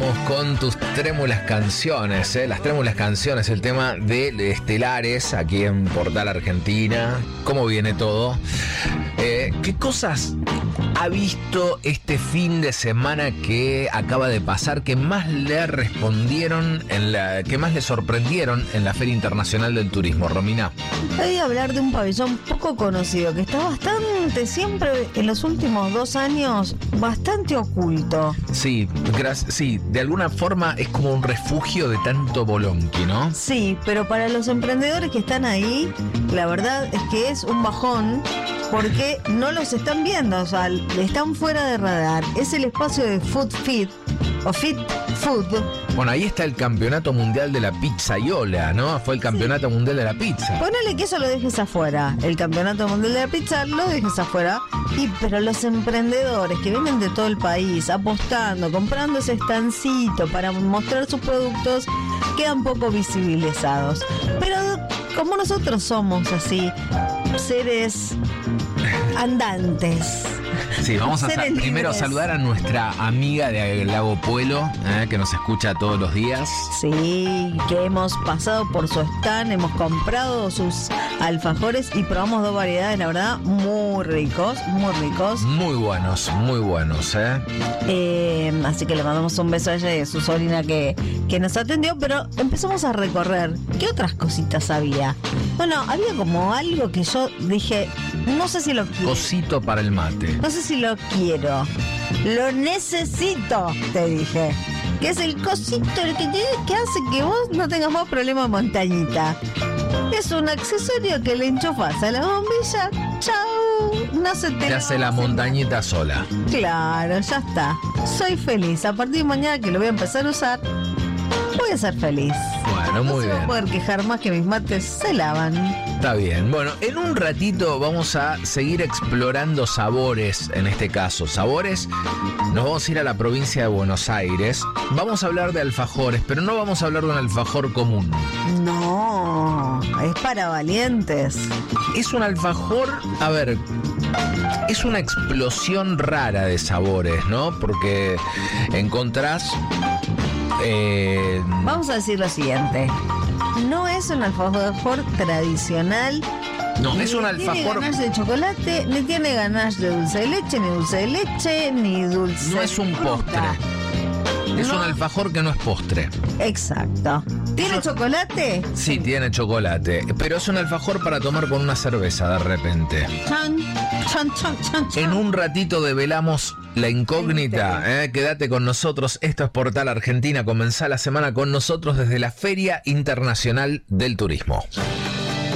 vamos con tus trémulas canciones, las trémulas canciones, el tema de Estelares aquí en Portal Argentina. ¿Cómo viene todo? ¿Qué cosas ha visto este fin de semana que acaba de pasar que más le respondieron, que más le sorprendieron en la Feria Internacional del Turismo, Romina? Voy a hablar de un pabellón poco conocido que está bastante, siempre en los últimos 2 años, bastante oculto. Sí, sí, de alguna forma es como un refugio de tanto bolonqui, ¿no? Sí, pero para los emprendedores que están ahí, la verdad es que es un bajón porque no los están viendo, o sea, están fuera de radar. Es el espacio de Food Fit o Fit Food. Bueno, ahí está el Campeonato Mundial de la Pizzaiola, ¿no? Fue el Campeonato Mundial de la Pizza. Ponele que eso lo dejes afuera. El Campeonato Mundial de la Pizza lo dejes afuera. Pero los emprendedores que vienen de todo el país apostando, comprando ese estancito para mostrar sus productos, quedan poco visibilizados. Pero como nosotros somos así, seres andantes. Sí, vamos a primero saludar a nuestra amiga de Lago Puelo, que nos escucha todos los días. Sí, que hemos pasado por su stand, hemos comprado sus alfajores y probamos 2 variedades, la verdad, muy ricos, muy ricos. Muy buenos, así que le mandamos un beso a ella y a su sobrina que nos atendió, pero empezamos a recorrer. ¿Qué otras cositas había? Bueno, había como algo que yo dije, no sé si lo quiero. Cosito para el mate. No sé si lo quiero. Lo necesito, te dije. Que es el cosito el que hace que vos no tengas más problema de montañita. Es un accesorio que le enchufas a la bombilla. Chau. No se te hace la montañita sola. Claro, ya está. Soy feliz. A partir de mañana que lo voy a empezar a usar, voy a ser feliz. Bueno, muy bien. No se va a poder quejar más que mis mates se lavan. Está bien. Bueno, en un ratito vamos a seguir explorando sabores, en este caso. Sabores, nos vamos a ir a la provincia de Buenos Aires. Vamos a hablar de alfajores, pero no vamos a hablar de un alfajor común. No, es para valientes. Es un alfajor, a ver, es una explosión rara de sabores, ¿no? Porque encontrás... Vamos a decir lo siguiente. No es un alfajor tradicional. No, es un alfajor. Ni tiene ganache de chocolate, ni tiene ganache de dulce de leche, ni dulce. No es un postre. Es un alfajor que no es postre. Exacto. ¿Tiene chocolate? Sí, tiene chocolate. Pero es un alfajor para tomar con una cerveza de repente. Chan. En un ratito develamos la incógnita. Quédate con nosotros. Esto es Portal Argentina. Comenzá la semana con nosotros desde la Feria Internacional del Turismo.